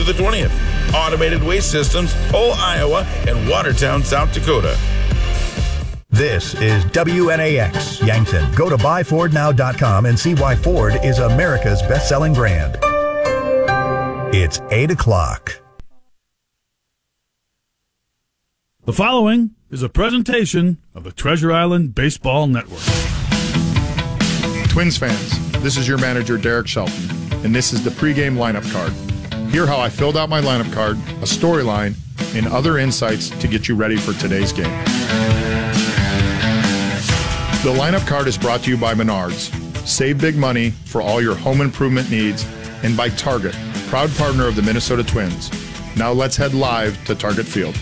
the 20th. Automated Waste Systems, Hull, Iowa, and Watertown, South Dakota. This is WNAX Yankton. Go to buyfordnow.com and see why Ford is America's best-selling brand. It's 8 o'clock. The following is a presentation of the Treasure Island Baseball Network. Twins fans, this is your manager, Derek Shelton, and this is the pregame lineup card. Hear how I filled out my lineup card, a storyline, and other insights to get you ready for today's game. The lineup card is brought to you by Menards. Save big money for all your home improvement needs, and by Target, proud partner of the Minnesota Twins. Now let's head live to Target Field.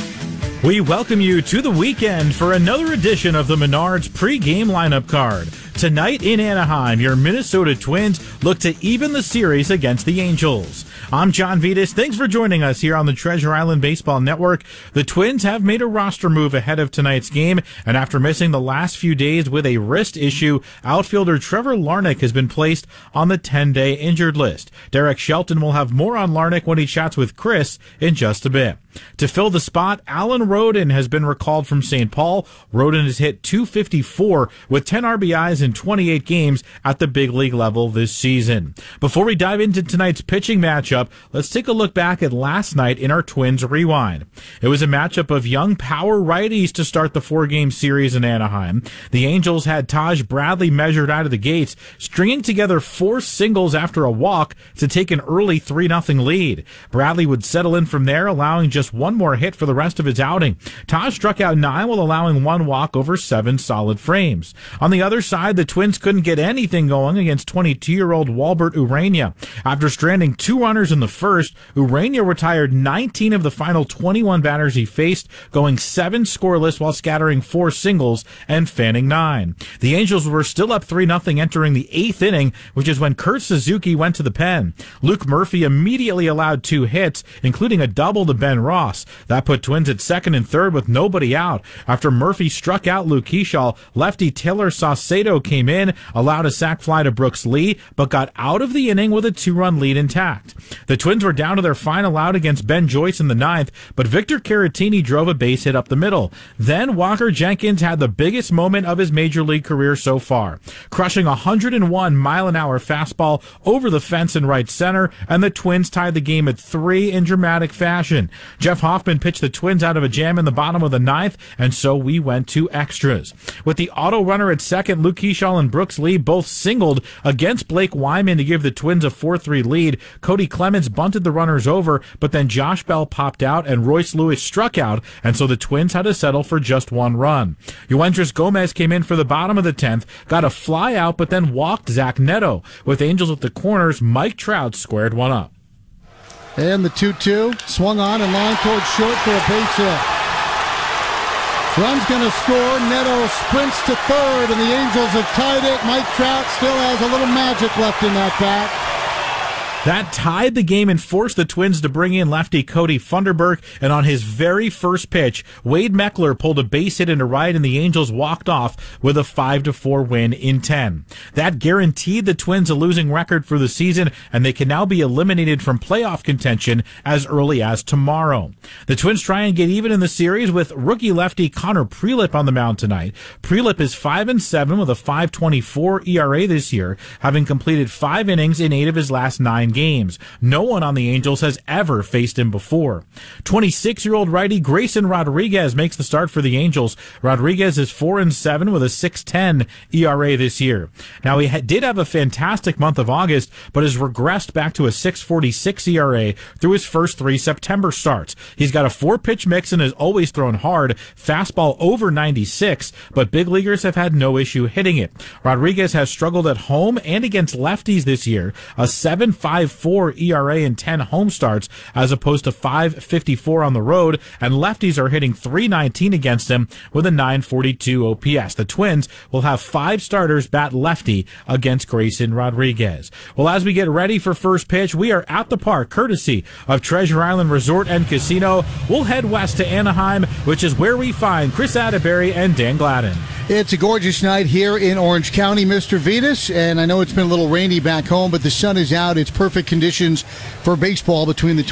We welcome you to the weekend for another edition of the Menards pregame lineup card. Tonight in Anaheim, your Minnesota Twins look to even the series against the Angels. I'm John Vitas. Thanks for joining us here on the Treasure Island Baseball Network. The Twins have made a roster move ahead of tonight's game, and after missing the last few days with a wrist issue, outfielder Trevor Larnach has been placed on the 10-day injured list. Derek Shelton will have more on Larnach when he chats with Chris in just a bit. To fill the spot, Alan Roden has been recalled from St. Paul. Roden has hit .254 with 10 RBIs in 28 games at the big league level this season. Before we dive into tonight's pitching matchup, let's take a look back at last night in our Twins Rewind. It was a matchup of young power righties to start the 4-game series in Anaheim. The Angels had Taj Bradley measured out of the gates, stringing together 4 singles after a walk to take an early 3-0 lead. Bradley would settle in from there, allowing just one more hit for the rest of his outing. Taj struck out 9 while allowing 1 walk over 7 solid frames. On the other side, the Twins couldn't get anything going against 22-year-old Walbert Urania. After stranding 2 runners in the first, Urania retired 19 of the final 21 batters he faced, going 7 scoreless while scattering 4 singles and fanning 9. The Angels were still up 3-0 entering the 8th inning, which is when Kurt Suzuki went to the pen. Luke Murphy immediately allowed 2 hits, including a double to Ben Ross. That put Twins at second and third with nobody out. After Murphy struck out Luke Keeschall, lefty Taylor Saucedo came in, allowed a sac fly to Brooks Lee, but got out of the inning with a 2-run lead intact. The Twins were down to their final out against Ben Joyce in the 9th, but Victor Caratini drove a base hit up the middle. Then Walker Jenkins had the biggest moment of his major league career so far, crushing a 101-mile-an-hour fastball over the fence in right center, and the Twins tied the game at 3 in dramatic fashion. Jeff Hoffman pitched the Twins out of a jam in the bottom of the 9th, and so we went to extras. With the auto runner at second, Luke Keeschall and Brooks Lee both singled against Blake Wyman to give the Twins a 4-3 lead. Cody Clemens bunted the runners over, but then Josh Bell popped out and Royce Lewis struck out, and so the Twins had to settle for just 1 run. Yoendris Gomez came in for the bottom of the 10th, got a fly out, but then walked Zach Neto. With Angels at the corners, Mike Trout squared one up. And the 2-2 swung on and line towards short for a base hit. Run's going to score. Neto sprints to third, and the Angels have tied it. Mike Trout still has a little magic left in that bat. That tied the game and forced the Twins to bring in lefty Cody Funderburk, and on his very first pitch, Wade Meckler pulled a base hit into right, and the Angels walked off with a 5-4 win in 10. That guaranteed the Twins a losing record for the season, and they can now be eliminated from playoff contention as early as tomorrow. The Twins try and get even in the series with rookie lefty Connor Prelip on the mound tonight. Prelip is 5-7 with a 5.24 ERA this year, having completed 5 innings in 8 of his last 9 games. No one on the Angels has ever faced him before. 26-year-old righty Grayson Rodriguez makes the start for the Angels. Rodriguez is 4-7 with a 6.10 ERA this year. Now, he did have a fantastic month of August, but has regressed back to a 6.46 ERA through his first 3 September starts. He's got a 4-pitch mix and has always thrown hard, fastball over 96, but big leaguers have had no issue hitting it. Rodriguez has struggled at home and against lefties this year, a 7.54 ERA in 10 home starts as opposed to 5.54 on the road, and lefties are hitting .319 against him with a 9.42 OPS. The Twins will have 5 starters bat lefty against Grayson Rodriguez. Well, as we get ready for first pitch, we are at the park courtesy of Treasure Island Resort and Casino. We'll head west to Anaheim, which is where we find Chris Atterbury and Dan Gladden. It's a gorgeous night here in Orange County, Mr. Vitas, and I know it's been a little rainy back home, but the sun is out. It's perfect conditions for baseball between the